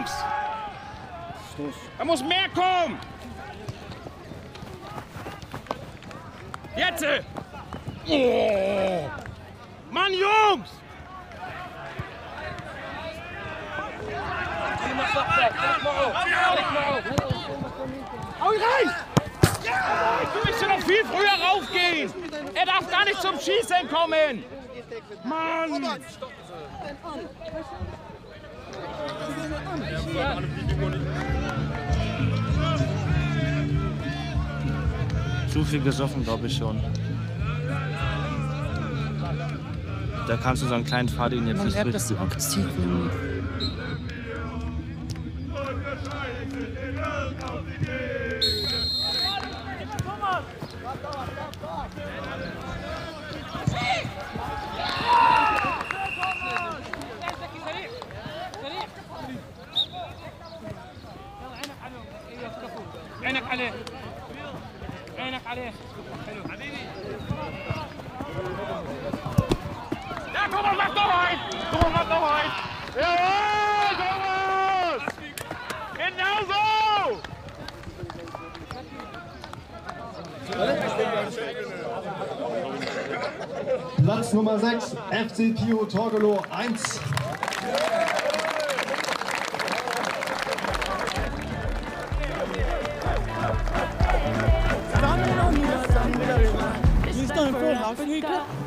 Jungs! Da muss mehr kommen! Jetzt! Oh! Mann, Jungs! Hau ihn rein! Du musst ja noch viel früher raufgehen! Er darf gar nicht zum Schießen kommen! Mann! Zu viel gesoffen, glaube ich schon. Da kannst du so einen kleinen Faden jetzt nicht richtig. عينك عليه عينك عليه حلو حبيبي لا Thomas, mach doch ein! Thomas, mach doch ein! Jawohl, Thomas! Genau so! Platz Nummer 6, FC Pio Torgelow 1. He's done full house.